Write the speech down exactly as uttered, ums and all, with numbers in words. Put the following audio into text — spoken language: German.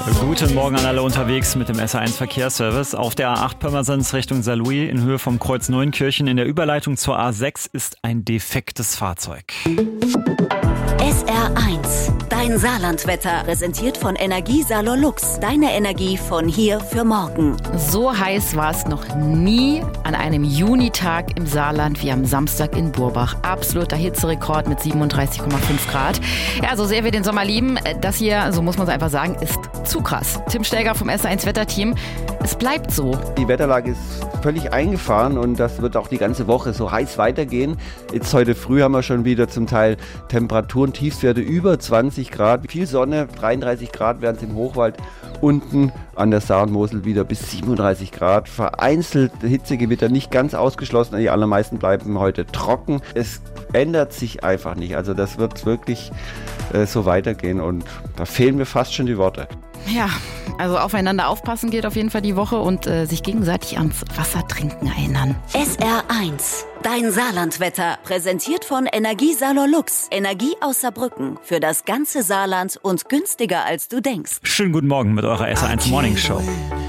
Guten Morgen an alle unterwegs mit dem S A eins Verkehrsservice. Auf der A acht Pirmasens Richtung Saarlouis in Höhe vom Kreuz Neunkirchen in der Überleitung zur A sechs ist ein defektes Fahrzeug. S R eins, dein Saarlandwetter, präsentiert von Energie Salolux. Deine Energie von hier für morgen. So heiß war es noch nie an einem Junitag im Saarland wie am Samstag in Burbach. Absoluter Hitzerekord mit siebenunddreißig Komma fünf Grad. Ja, so sehr wir den Sommer lieben, das hier, so muss man es einfach sagen, ist zu krass. Tim Stelger vom S A eins Wetterteam, es bleibt so. Die Wetterlage ist völlig eingefahren und das wird auch die ganze Woche so heiß weitergehen. Jetzt heute früh haben wir schon wieder zum Teil Temperaturen, Tiefstwerte über zwanzig Grad. Viel Sonne, dreiunddreißig Grad wären es im Hochwald. Unten an der Saar und Mosel wieder bis siebenunddreißig Grad. Vereinzelt Hitzegewitter nicht ganz ausgeschlossen. Die allermeisten bleiben heute trocken. Es ändert sich einfach nicht. Also das wird wirklich äh, so weitergehen und da fehlen mir fast schon die Worte. Ja, also aufeinander aufpassen gilt auf jeden Fall die Woche und äh, sich gegenseitig ans Wasser trinken erinnern. S R eins, dein Saarlandwetter, präsentiert von Energie Salolux. Energie aus Saarbrücken für das ganze Saarland und günstiger als du denkst. Schönen guten Morgen mit eurer S A eins Morning Show.